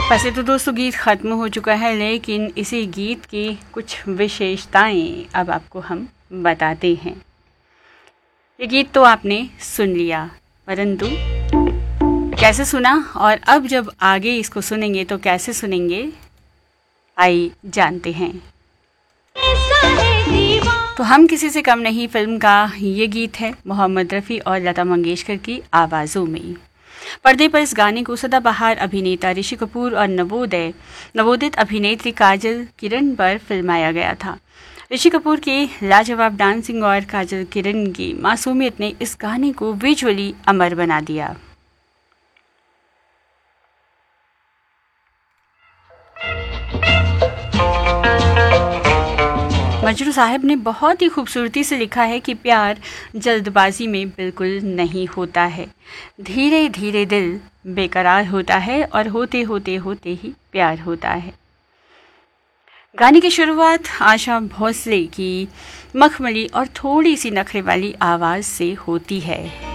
वैसे तो दोस्तों गीत ख़त्म हो चुका है, लेकिन इसी गीत की कुछ विशेषताएं अब आपको हम बताते हैं। ये गीत तो आपने सुन लिया, परंतु कैसे सुना और अब जब आगे इसको सुनेंगे तो कैसे सुनेंगे, आइए जानते हैं। तो हम किसी से कम नहीं फिल्म का ये गीत है मोहम्मद रफ़ी और लता मंगेशकर की आवाज़ों में। पर्दे पर इस गाने को सदाबहार अभिनेता ऋषि कपूर और नवोदित अभिनेत्री काजल किरण पर फिल्माया गया था। ऋषि कपूर की लाजवाब डांसिंग और काजल किरण की मासूमियत ने इस गाने को विजुअली अमर बना दिया। मजरू साहब ने बहुत ही खूबसूरती से लिखा है कि प्यार जल्दबाजी में बिल्कुल नहीं होता है, धीरे धीरे दिल बेकरार होता है और होते होते होते ही प्यार होता है। गाने की शुरुआत आशा भोसले की मखमली और थोड़ी सी नखरे वाली आवाज़ से होती है।